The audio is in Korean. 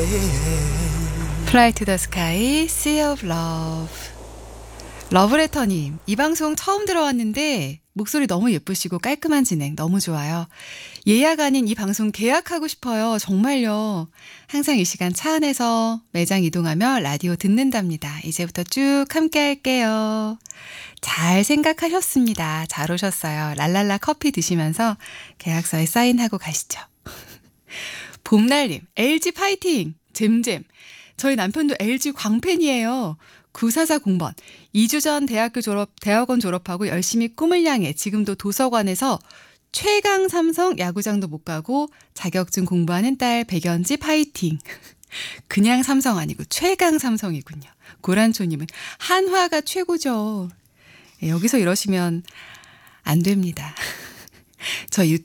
Fly to the Sky, Sea of Love. 러브레터님, 이 방송 처음 들어왔는데 목소리 너무 예쁘시고 깔끔한 진행 너무 좋아요. 예약 아닌 이 방송 계약하고 싶어요. 정말요. 항상 이 시간 차 안에서 매장 이동하며 라디오 듣는답니다. 이제부터 쭉 함께 할게요. 잘 생각하셨습니다. 잘 오셨어요. 랄랄라 커피 드시면서 계약서에 사인하고 가시죠. 봄날님, LG 파이팅! 잼잼. 저희 남편도 LG 광팬이에요. 9440번. 2주 전 대학원 졸업하고 열심히 꿈을 향해 지금도 도서관에서 최강 삼성 야구장도 못 가고 자격증 공부하는 딸 백연지 파이팅. 그냥 삼성 아니고 최강 삼성이군요. 고란초님은 한화가 최고죠. 여기서 이러시면 안 됩니다. 저